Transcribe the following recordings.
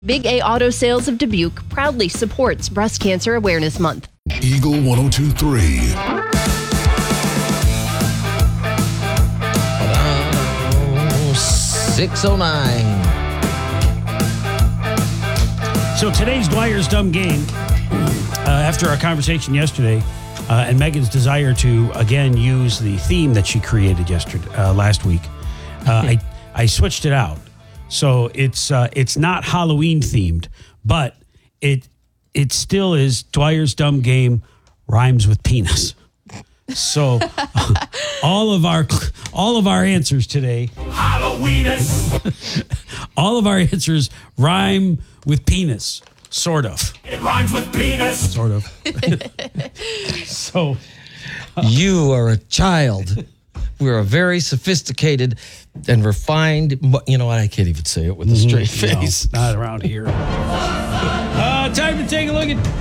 Big A Auto Sales of Dubuque proudly supports Breast Cancer Awareness Month. Eagle 102.3. 6:09. So today's Dwyer's Dumb Game, after our conversation yesterday, and Megan's desire to again use the theme that she created last week, I switched it out. So it's not Halloween themed, but it still is Dwyer's Dumb Game rhymes with penis. So all of our answers today, Halloweenus. All of our answers rhyme with penis, sort of. It rhymes with penis, sort of. So you are a child. We're a very sophisticated and refined. You know what? I can't even say it with a straight face. No, not around here. Time to take a look at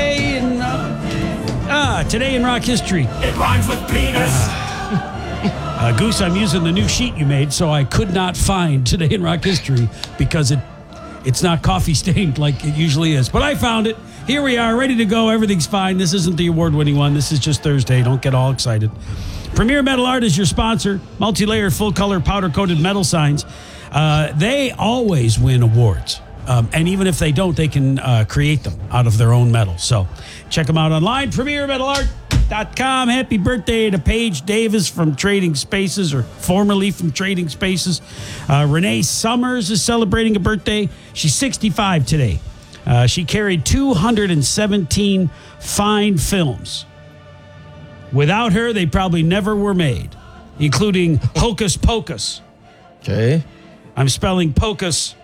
today in rock history. It rhymes with penis. Goose, I'm using the new sheet you made, so I could not find today in rock history because it's not coffee stained like it usually is. But I found it. Here we are, ready to go. Everything's fine. This isn't the award-winning one. This is just Thursday. Don't get all excited. Premier Metal Art is your sponsor. Multi-layered, full-color, powder-coated metal signs. They always win awards. And even if they don't, they can create them out of their own metal. So check them out online, premiermetalart.com. Happy birthday to Paige Davis from Trading Spaces, or formerly from Trading Spaces. Renee Summers is celebrating a birthday. She's 65 today. She carried 217 fine films. Without her, they probably never were made, including Hocus Pocus. Okay. I'm spelling Pocus,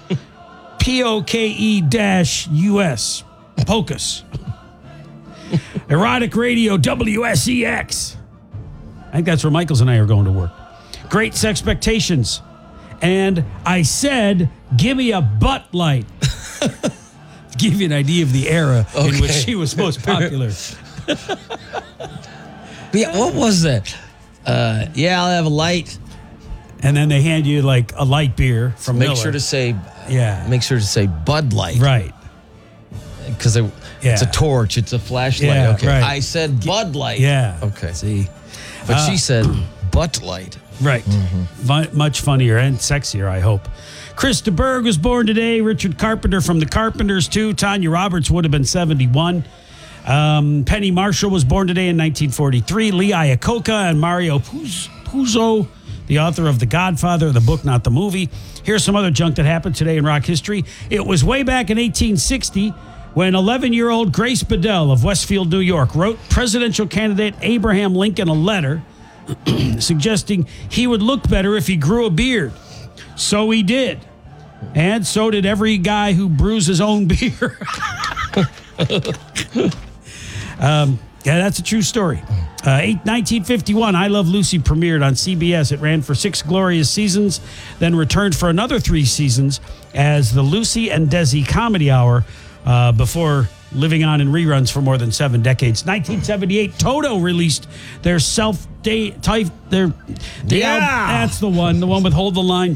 POKE-US, Pocus. Erotic Radio, WSEX. I think that's where Michaels and I are going to work. Great Sexpectations. And I said, give me a butt light. To give you an idea of the era in which she was most popular. Yeah, what was that? I'll have a light. And then they hand you like a light beer from Miller. Make sure to say Bud Light. Right. Because it's a torch, it's a flashlight. Yeah, okay. right. I said Bud Light. Yeah. Okay. See. But she said Butt Light. Right. Much funnier and sexier, I hope. Chris de Burgh was born today. Richard Carpenter from the Carpenters, too. Tanya Roberts would have been 71. Penny Marshall was born today in 1943. Lee Iacocca and Mario Puzo, the author of The Godfather, the book, not the movie. Here's some other junk that happened today in rock history. It was way back in 1860 when 11-year-old Grace Bedell of Westfield, New York, wrote presidential candidate Abraham Lincoln a letter suggesting he would look better if he grew a beard. So he did. And so did every guy who brews his own beer. That's a true story. 1951, I Love Lucy premiered on CBS. It ran for 6 glorious seasons, then returned for another 3 seasons as the Lucy and Desi Comedy Hour before living on in reruns for more than 7 decades. 1978, Toto released their self-titled... That's the one with Hold the Line.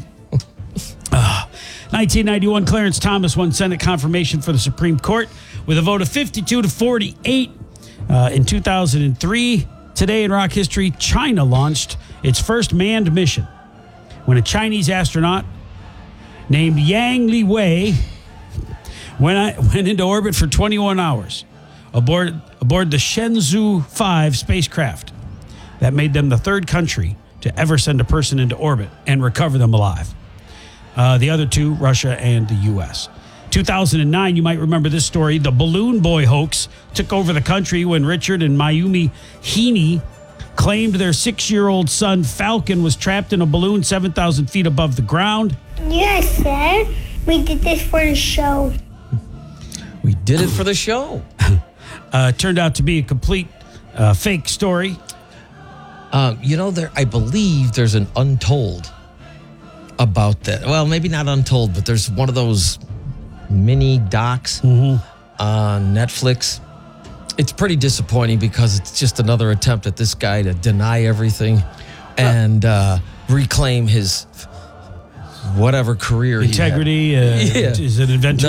1991, Clarence Thomas won Senate confirmation for the Supreme Court with a vote of 52 to 48. In 2003, today in rock history, China launched its first manned mission when a Chinese astronaut named Yang Liwei went into orbit for 21 hours aboard the Shenzhou 5 spacecraft. That made them the third country to ever send a person into orbit and recover them alive. The other two, Russia and the U.S. 2009, you might remember this story. The Balloon Boy hoax took over the country when Richard and Mayumi Heaney claimed their 6-year-old son Falcon was trapped in a balloon 7,000 feet above the ground. Yes, sir. We did this for the show. We did it for the show. Turned out to be a complete fake story. I believe there's an Untold about that. Well, maybe not Untold, but there's one of those mini docs on Netflix. It's pretty disappointing because it's just another attempt at this guy to deny everything and reclaim his whatever career Integrity he had. is an inventor.